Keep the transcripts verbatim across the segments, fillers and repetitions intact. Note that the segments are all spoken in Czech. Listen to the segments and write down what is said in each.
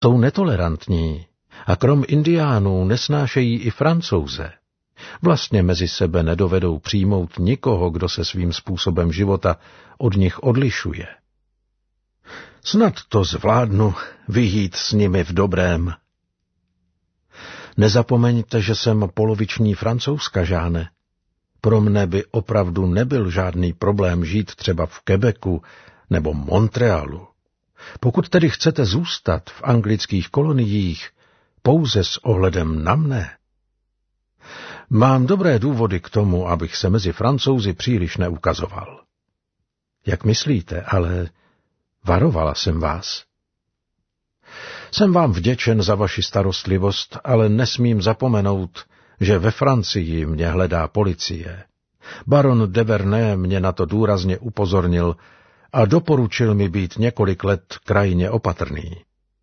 Jsou netolerantní a krom indiánů nesnášejí i Francouze. Vlastně mezi sebe nedovedou přijmout nikoho, kdo se svým způsobem života od nich odlišuje. Snad to zvládnu vyjít s nimi v dobrém. Nezapomeňte, že jsem poloviční Francouzka, Žáne. Pro mne by opravdu nebyl žádný problém žít třeba v Quebecu nebo Montrealu. Pokud tedy chcete zůstat v anglických koloniích, pouze s ohledem na mne. Mám dobré důvody k tomu, abych se mezi Francouzi příliš neukazoval. Jak myslíte, ale varovala jsem vás. Jsem vám vděčen za vaši starostlivost, ale nesmím zapomenout, že ve Francii mě hledá policie. Baron de Vernet mě na to důrazně upozornil a doporučil mi být několik let krajně opatrný.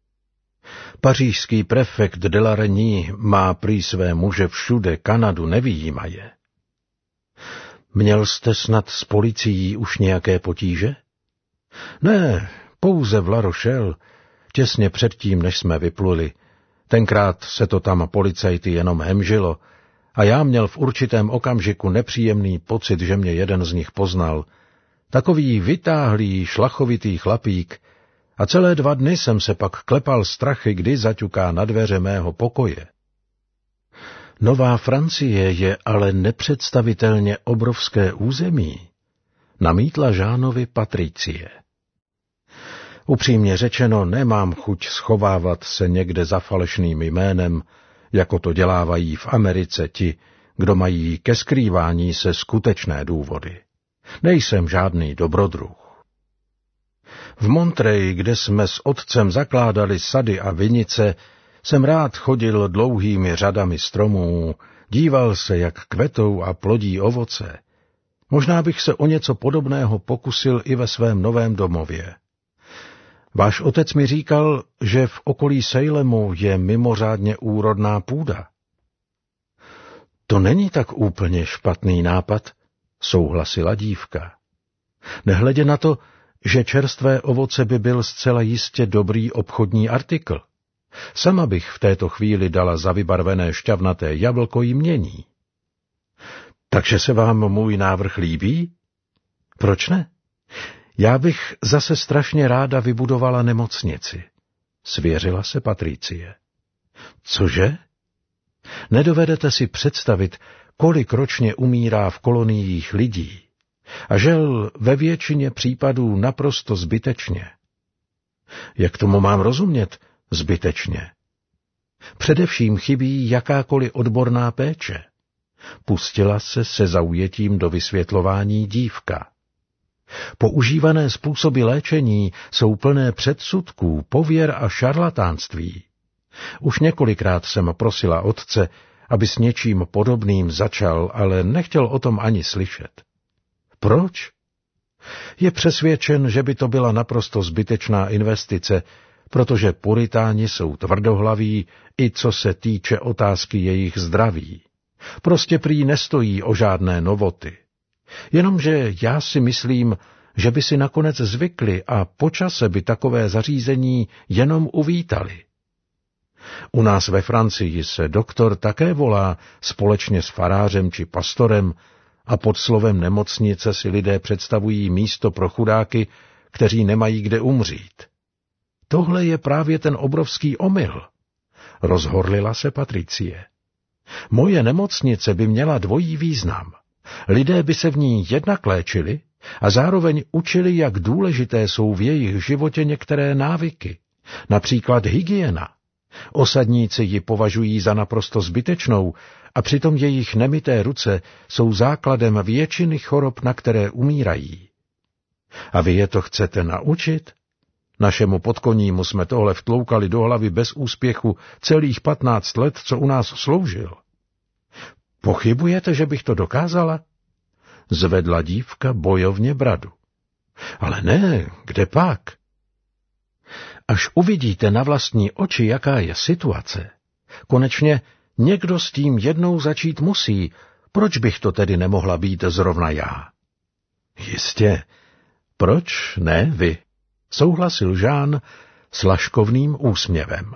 Pařížský prefekt de la Reynie má prý své muže všude, Kanadu nevyjímaje. Měl jste snad s policií už nějaké potíže? Ne, pouze v La Rochelle, těsně předtím, než jsme vypluli. Tenkrát se to tam policajty jenom hemžilo a já měl v určitém okamžiku nepříjemný pocit, že mě jeden z nich poznal. Takový vytáhlý, šlachovitý chlapík, a celé dva dny jsem se pak klepal strachy, kdy zaťuká na dveře mého pokoje. Nová Francie je ale nepředstavitelně obrovské území, namítla Žánovi Patricie. Upřímně řečeno, nemám chuť schovávat se někde za falešným jménem, jako to dělávají v Americe ti, kdo mají ke skrývání se skutečné důvody. Nejsem žádný dobrodruh. V Montreuil, kde jsme s otcem zakládali sady a vinice, jsem rád chodil dlouhými řadami stromů, díval se, jak kvetou a plodí ovoce. Možná bych se o něco podobného pokusil i ve svém novém domově. Váš otec mi říkal, že v okolí Salemu je mimořádně úrodná půda. To není tak úplně špatný nápad, souhlasila dívka. Nehledě na to, že čerstvé ovoce by byl zcela jistě dobrý obchodní artikl. Sama bych v této chvíli dala za vybarvené šťavnaté jablko jmění. Takže se vám můj návrh líbí? Proč ne? Já bych zase strašně ráda vybudovala nemocnici, svěřila se Patricie. Cože? Nedovedete si představit, kolik ročně umírá v koloniích lidí. A žel ve většině případů naprosto zbytečně. Jak tomu mám rozumět zbytečně? Především chybí jakákoliv odborná péče. Pustila se se zaujetím do vysvětlování dívka. Používané způsoby léčení jsou plné předsudků, pověr a šarlatánství. Už několikrát jsem prosila otce, aby s něčím podobným začal, ale nechtěl o tom ani slyšet. Proč? Je přesvědčen, že by to byla naprosto zbytečná investice, protože puritáni jsou tvrdohlaví, i co se týče otázky jejich zdraví. Prostě prý nestojí o žádné novoty. Jenomže já si myslím, že by si nakonec zvykli a po čase by takové zařízení jenom uvítali. U nás ve Francii se doktor také volá společně s farářem či pastorem, a pod slovem nemocnice si lidé představují místo pro chudáky, kteří nemají kde umřít. Tohle je právě ten obrovský omyl, rozhorlila se Patricie. Moje nemocnice by měla dvojí význam. Lidé by se v ní jednak léčili a zároveň učili, jak důležité jsou v jejich životě některé návyky, například hygiena. Osadníci ji považují za naprosto zbytečnou a přitom jejich nemyté ruce jsou základem většiny chorob, na které umírají. A vy je to chcete naučit? Našemu podkonímu jsme tohle vtloukali do hlavy bez úspěchu celých patnáct let, co u nás sloužil. Pochybujete, že bych to dokázala? Zvedla dívka bojovně bradu. Ale ne, kde pak? Až uvidíte na vlastní oči, jaká je situace, konečně někdo s tím jednou začít musí, proč bych to tedy nemohla být zrovna já? Jistě, proč ne vy? Souhlasil Žán s laškovným úsměvem.